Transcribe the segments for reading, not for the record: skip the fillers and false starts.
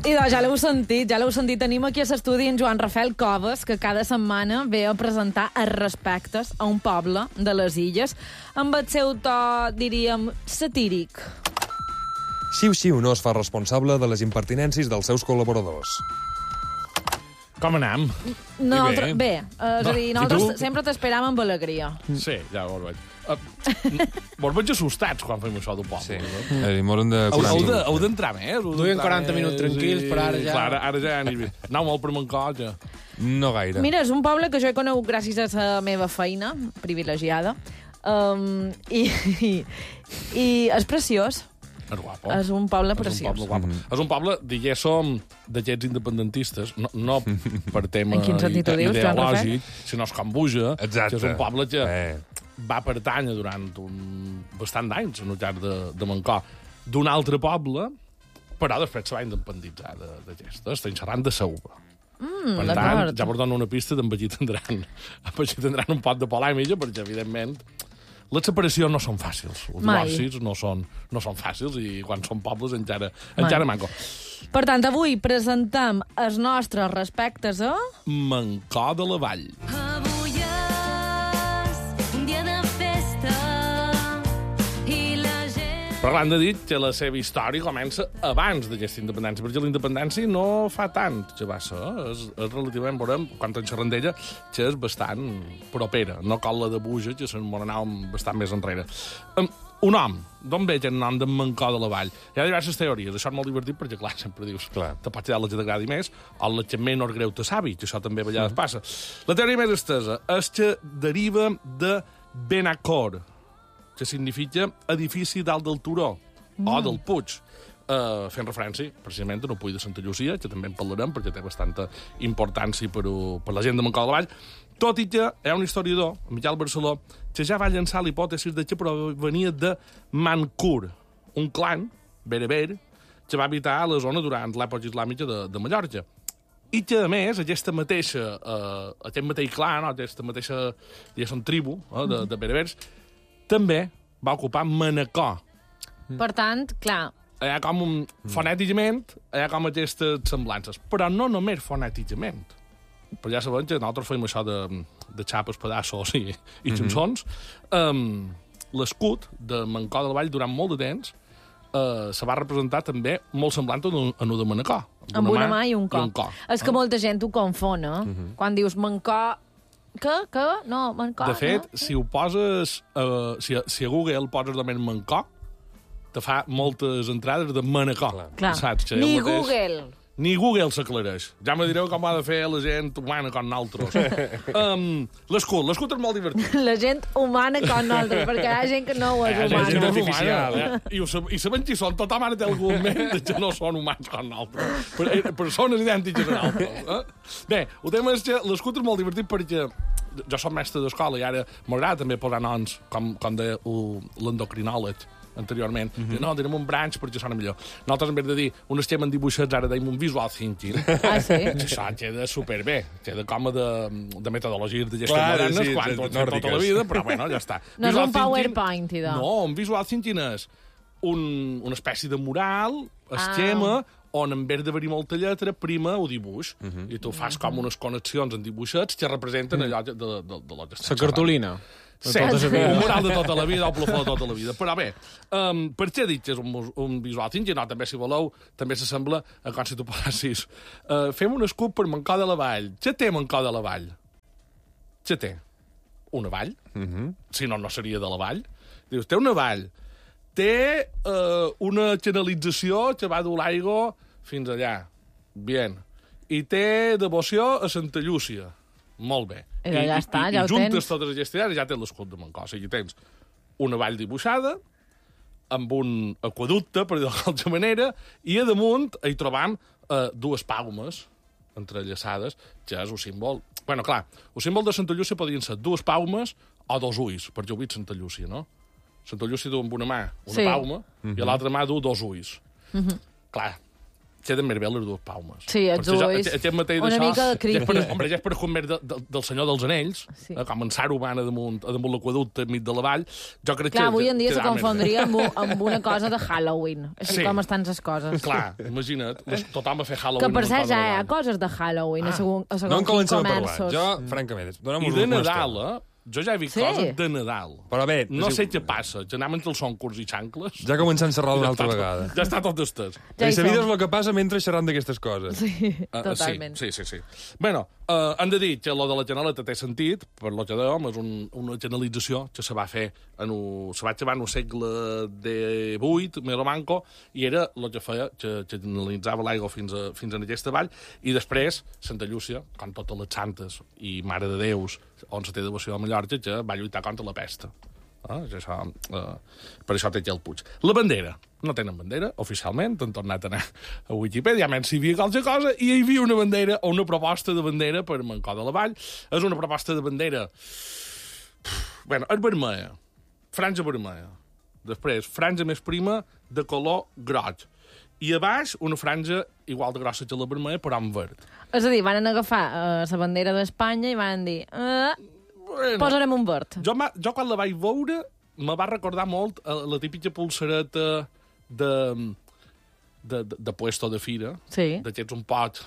Idò, ja l'heu sentit. Tenim aquí a l'estudi en Joan Rafael Coves, que cada setmana ve a presentar els respectes a un poble de les Illes, amb el seu to, diríem, satíric. Xiu-Xiu no es fa responsable de les impertinències dels seus col·laboradors. Com anem? Bé, és a dir, nosaltres sempre t'esperàvem amb alegria. Sí, ja ho veig. Vos veig assustats quan fem això d'un poble. Sí. Moren de 40. Heu d'entrar més. Duien 40 minuts tranquils, però ara ja... Clar, ara ja n'hi ve. Anau molt per Mancor, ja. No gaire. Mira, és un poble que jo he conegut gràcies a la meva feina, privilegiada, i és preciós. És guapo. És un poble preciós. És un poble guapo. És un poble, diguéssim, d'aquests independentistes, no per tema ideològic, sinó com Buja, que és un poble que va pertànyer durant bastant d'anys en el llarg de Mancor d'un altre poble, però després se va independitzar d'aquesta. Estem xerrant de Seuva. Per tant, ja vos dono una pista d'en Vallí tindran un pot de polèmica, perquè, evidentment, les separacions no són fàcils. Els divorcis no són fàcils i quan són pobles encara manco. Per tant, avui presentem els nostres respectes a... Mancor de la Vall. Avui és un dia de festa i la gent... Però l'han de dir que la seva història comença abans d'aquesta independència, perquè la independència no fa tant que va ser. És relativament, veurem, quan en xerrem d'ella, que és bastant propera. No cal la de Buja, que se'n anàvem bastant més enrere. Un nom, d'on ve el nom de Mancor de la Vall? Hi ha diverses teories. Això és molt divertit perquè, clar, sempre dius te pots quedar la que t'agradi més o la que menys greu te sabi, que això també a vegades passa. La teoria més estesa és que deriva de Benacor, que significa edifici dalt del turó o del Puig, fent referència precisament a un puig de Santa Llucia, que també en parlarem perquè té bastanta importància per la gent de Mancor de la Vall, tot i que hi ha un historiador, Miquel Barceló, que ja va llançar l'hipòtesi de que provenia de Mancur, un clan bereber que va habitar a la zona durant l'època islàmica de Mallorca. I que, a més, aquest mateix clan, aquesta mateixa tribu de berebers, també va ocupar Manacor. Per tant, clar... Hi ha com fonèticament, hi ha com aquestes semblances. Però no només fonèticament. Però ja sabem que nosaltres fem això de xapes, pedaços i cançons. L'escut de Mancor de la Vall durant molt de temps se va representar també molt semblant a un de Manacor. Amb una mà i un cor. És que molta gent ho confon, Quan dius Mancor... Què? No, Mancor, de fet, si ho poses... si a Google poses només Mancor, te fa moltes entrades de Manacor. Clar. Saps? Ni Google. Ni Google s'aclareix. Ja me direu com ha de fer la gent humana com nosaltres. L'escut és molt divertit. La gent humana com nosaltres, perquè hi ha gent que no ho és humana. gent artificial. I sabem qui són, tota mare té algun moment que no són humans com nosaltres. Persones idèntiques a nosaltres. Bé, el tema és que l'escut és molt divertit perquè jo soc mestre d'escola i ara m'agrada també posar noms, com deia l'endocrinòleg anteriorment. No, direm un branch perquè sona millor. Nosaltres, en vez de dir un esquema en dibuixets, ara deim un visual thinking. Ah, sí? Això queda superbé. Queda com de metodologies de gestió modernes, quan tota la vida, però bueno, ja està. No és un PowerPoint, idò. No, un visual thinking és una espècie de mural, esquema, on en vez d'haver-hi molta lletra, prima o dibuix. I tu fas com unes connexions en dibuixets que representen allò de lo que està la cartolina. Sí, un mural de tota la vida, el plafó de tota la vida. Però bé, per què he dit que és un visual thinking? No, també, si voleu, també s'assembla a com si tu posessis. Fem un escut per Mancor de la Vall. Què té Mancor de la Vall? Què té? Una vall. Si no, no seria de la vall. Dius, té una vall. Té una canalització que va dur l'aigua fins allà. Bien. I té devoció a Santa Llúcia. Molt bé. Ja està, ja ho tens. I juntes totes aquestes idees i ja tens l'escut de Mancor. O sigui, tens una vall dibuixada amb un aqueducte, per dir-ho d'alguna manera, i a damunt hi trobam dues palmes entrellaçades, que és un símbol... Bueno, clar, el símbol de Santa Llúcia podrien ser dues palmes o dos ulls, perquè ho he vist Santa Llúcia, no? Santa Llúcia du amb una mà una palma i a l'altra mà du dos ulls. Clar, queden més bé les dues palmes. Sí, els ulls. Una mica de creepy. Home, ja és per més del Senyor dels Anells, com en Saruman damunt l'aqueducte enmig de la vall. Jo crec Clar, que avui en dia se confondria amb una cosa de Halloween. Així com estan les coses. Clar, imagina't, tothom a fer Halloween. Que per cert ja hi ha coses de Halloween, a segons No en comencem a parlar. comerços. Jo, francament, I de Nadal, jo ja he vist coses de Nadal. Però bé, no sé què passa, que anem entre els soncurs i xancles. Ja comencem a xerrar una altra vegada. Ja està tot estès. Ja I hi la vida som. és el que passa mentre xerram d'aquestes coses. Sí, totalment. Sí. Bueno, hem de dir que lo de la genoleta té sentit, per lo que dèiem, és una generalització que se va fer, se va acabar en el segle XVIII, més o manco, i era el que feia, que generalitzava l'aigua fins en aquesta vall, i després Santa Llúcia, com totes les santes i Mare de Déus, on se té devoció a Mallorca, que va lluitar contra la pesta. Per això té aquí el Puig. La bandera. No tenen bandera, oficialment. Han tornat a anar a Wikipedia, menys si hi havia qualsevol cosa, i hi havia una bandera, o una proposta de bandera per Mancó de la Vall. És una proposta de bandera... Bueno, és vermella. Franja vermella. Després, franja més prima de color groig. I a baix, una franja igual de grossa que la vermella, però en verd. És a dir, van agafar la bandera d'Espanya i van dir... Bueno, posarem un verd. Jo quan la vaig veure me va recordar molt la típica pulsereta de puesto de fira, Sí. d'aquests un pot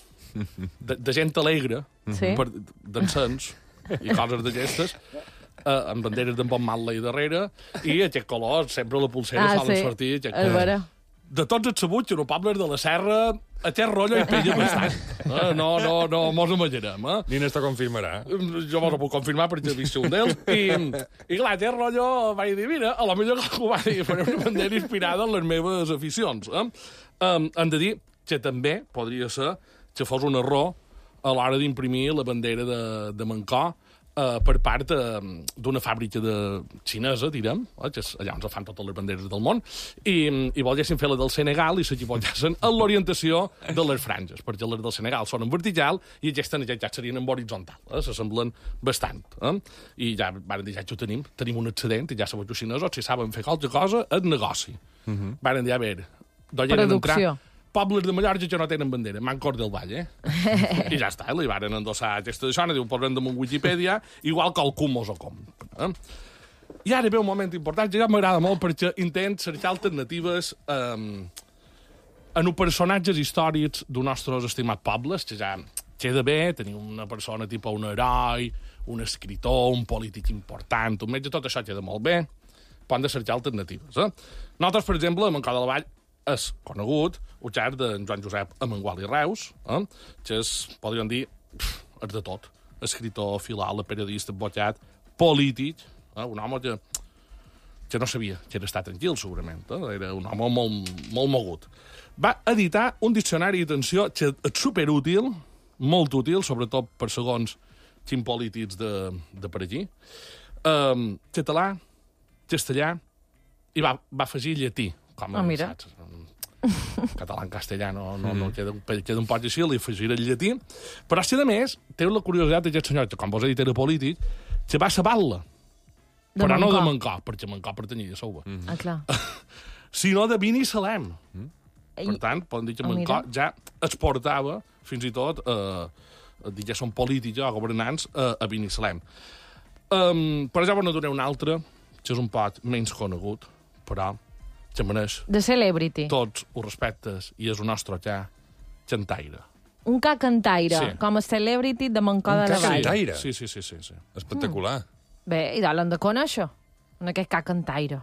de gent alegre, Sí. d'encens i coses d'aquestes, amb banderes d'en Bob Marley darrere, i aquest color, sempre la pulsera solen sortir. És vera. De tots els sabuts, que no pobles de la serra, aquest rotllo hi pella bastant. No mos imaginem, Ni n'està confirmarà. Jo mos ho puc confirmar perquè he vist un d'ells. I clar, aquest rotllo vaig dir, mira, a la millor que ho va dir, faré una bandera inspirada en les meves aficions. Hem de dir que també podria ser que fos un error a l'hora d'imprimir la bandera de Mancó per part d'una fàbrica xinesa, direm, que és allà on se fan totes les banderes del món, i volguessin fer la del Senegal i s'equivocassen en l'orientació de les franges, perquè les del Senegal són en vertical i aquestes ja serien en horitzontal, s'assemblen bastant. I ja van dir, ja ho tenim un excedent, i ja sabeu que els xinesos, si saben fer qualsevol cosa, és negoci. Van dir, a veure, producció. Pobles de Mallorca que no tenen bandera, Mancor del Vall, I ja està, li van endossar aquesta d'això, diu, posem damunt Wikipedia, igual que el Cumos o com. I ara ve un moment important, que ja m'agrada molt perquè intent cercar alternatives en els personatges històrics d'un nostres estimat pobles, que ja queda bé tenir una persona tipus un heroi, un escritor, un polític important, un metge, tot això queda molt bé, però han de cercar alternatives. Nosaltres, per exemple, a Mancó de la Vall és conegut el xer d'en Joan Josep Amengual i Reus, que és, podríem dir, és de tot. Escritor, filòleg, periodista, advocat, polític, un home que no sabia que era estar tranquil, segurament. Era un home molt mogut. Va editar un diccionari, atenció, que és superútil, molt útil, sobretot per segons quins polítics de per aquí. Català, castellà, i va afegir llatí. Mira. Saps? Català en castellà no queda un poc així, li afegiré el llatí. Però, si a més, té la curiositat d'aquest senyor, que com vos he dit era polític, que va saber-la. Però no de Mancó, perquè Mancó pertanyia a Sauva. Clar. Sinó de Binissalem. Per tant, podem dir que Mancó ja exportava, fins i tot, diguéssim, política o governants a Binissalem. Per exemple, no donaré un altre, que és un poc menys conegut, però que mereix de celebrity. Tots els respectes i és un nostre cantaire. Un cantaire, Sí. com a celebrity de Mancó de la Vall. Cantaire? Sí. Espectacular. Bé, i l'han de conèixer, en aquest cantaire.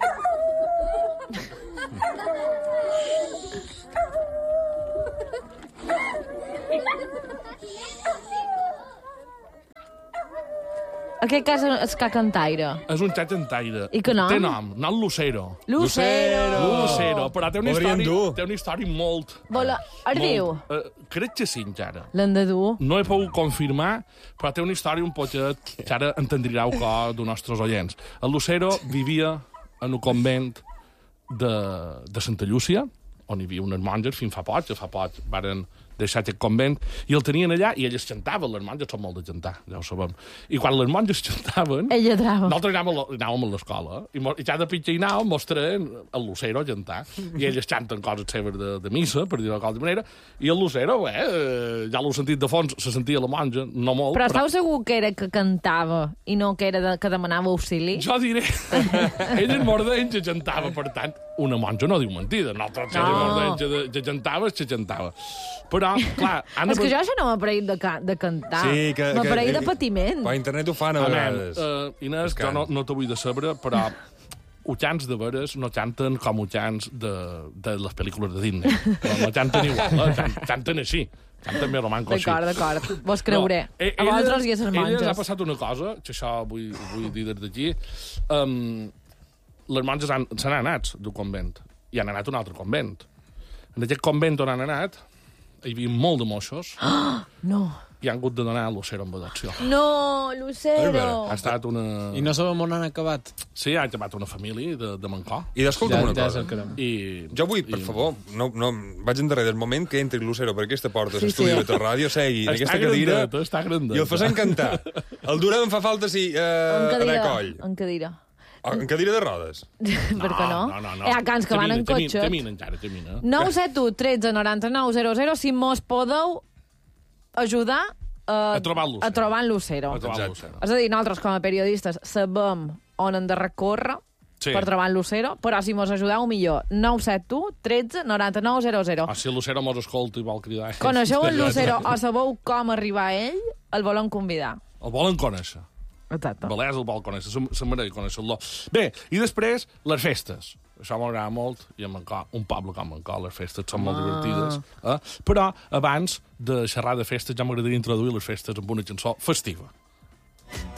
Aquest cas és cantaire. És un cantaire. I que nom? Té nom Lucero. Lucero. Però té una història molt... Ardiu. Crec que sí, encara. L'han de dur. No he pogut confirmar, però té una història un poquet que ara entendrirà el cor dels nostres oients. El Lucero vivia en un convent de Santa Llúcia, on hi havia unes monges fins fa poc, varen deixar aquest convent, i el tenien allà, i elles cantaven, les monges són molt de cantar, ja ho sabem. I quan les monges cantaven, Ell lletrava. nosaltres anàvem a l'escola, i cada pitja i anàvem mostrant el Lucero a cantar, i elles canten coses seves de missa, per dir-ho de qualsevol manera, i el Lucero, ja l'ho sentit de fons, se sentia la monja, no molt, Però esteu segur que era que cantava i no que era que demanava auxili? jo diré, ell és mordenys que cantava, per tant, una monja no diu mentida. Nosaltres, si No. mordenys que cantava, que cantava. Però, clar... És que jo això no m'ha parit de cantar. Sí, m'ha parit de patiment. Per internet ho fan a vegades. Inés, jo no t'ho vull de saber, però utxans de veres no canten com utxans de les pel·lícules de Disney. No canten igual, canten així. Canten més romanco així. D'acord. Vos creuré. A vosaltres i a les Elles ha monges. passat una cosa, que això vull dir des d'aquí. Les monges se n'han anat d'un convent i han anat a un altre convent. En aquest convent on han anat hi havia molt de moixos No. i han hagut de donar a Lucero amb adopció. No, Lucero. Ha estat una... I no sabem on han acabat. Sí, ha acabat una família de Mancó. I escolta'm una Ja és cosa. el que anem. I... Jo vull, per favor, no, vaig endarrere del moment que entri Lucero per aquesta porta a Sí, l'estudi sí. de Ràdio, segui en Està aquesta cadira grandet, està grandet. i el facem cantar. El durem em fa falta, sí, en coll. En cadira. En cadira de rodes. Per què no? No. Hi ha cants que van en cotxet. Camina encara, camina. 971 13 99 00 si mos podeu ajudar A trobar el Lucero. a trobar en Lucero. A trobar el Exacte. Lucero. És a dir, nosaltres com a periodistes sabem on hem de recórrer Sí. per trobar en Lucero, però si mos ajudeu millor, 971 13 99 00. O si el Lucero mos escolta i vol cridar... Coneixeu el Lucero o sabeu com arribar a ell, el volem convidar. El volen conèixer. Exacte. Valès el vol conèixer, se mereix conèixer-lo. Bé, i després, les festes. Això m'agrada molt, i a Mancó, un poble com Mancó, les festes són molt divertides. Però, abans de xerrar de festes, ja m'agradaria introduir les festes amb una cançó festiva.